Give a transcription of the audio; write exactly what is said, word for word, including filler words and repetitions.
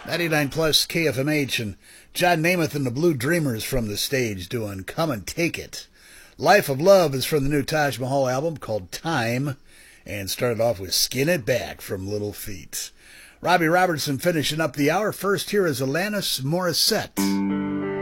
ninety-nine plus K F M H, and John Namath and the Blue Dreamers from the stage doing Come and Take It. Life of Love is from the new Taj Mahal album called Time, and started off with Skin It Back from Little Feat. Robbie Robertson finishing up the hour. First here is Alanis Morissette.